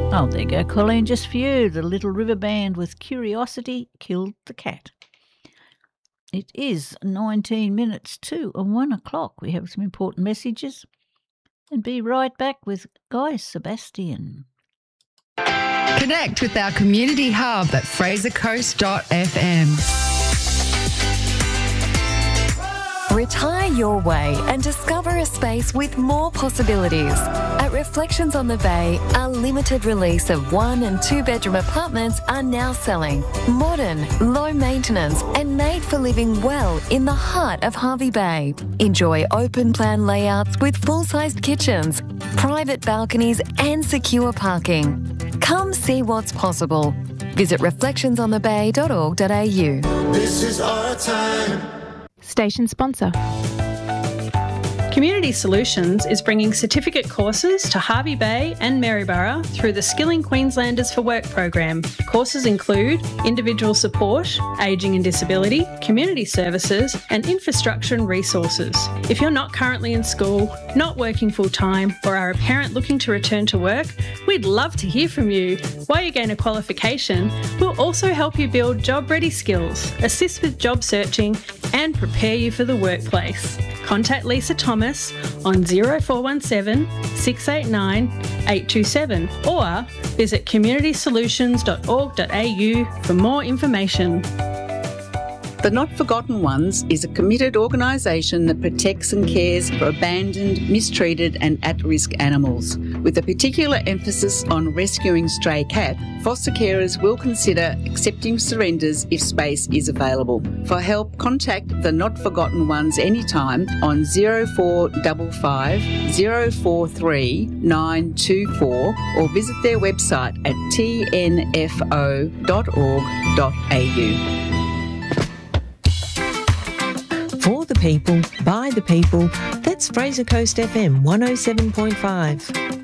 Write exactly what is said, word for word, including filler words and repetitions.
Oh, there you go, Colleen, just for you. The Little River Band with Curiosity Killed the Cat. It is nineteen minutes to one o'clock. We have some important messages. And be right back with Guy Sebastian. Connect with our community hub at fraser coast dot f m. Retire your way and discover a space with more possibilities. At Reflections on the Bay, a limited release of one and two bedroom apartments are now selling. Modern, low maintenance and made for living well in the heart of Hervey Bay. Enjoy open plan layouts with full-sized kitchens, private balconies and secure parking. Come see what's possible. Visit reflections on the bay dot org dot a u. This is our time. Station sponsor. Community Solutions is bringing certificate courses to Hervey Bay and Maryborough through the Skilling Queenslanders for Work program. Courses include individual support, ageing and disability, community services and infrastructure and resources. If you're not currently in school, not working full-time or are a parent looking to return to work, we'd love to hear from you. While you gain a qualification, we'll also help you build job-ready skills, assist with job searching and prepare you for the workplace. Contact Lisa Thomas on zero four one seven, six eight nine, eight two seven or visit community solutions dot org dot a u for more information. The Not Forgotten Ones is a committed organisation that protects and cares for abandoned, mistreated and at-risk animals. With a particular emphasis on rescuing stray cat, foster carers will consider accepting surrenders if space is available. For help, contact the Not Forgotten Ones anytime on zero four five five, zero four three, nine two four or visit their website at t n f o dot org dot a u. For the people, by the people, that's Fraser Coast F M one oh seven point five.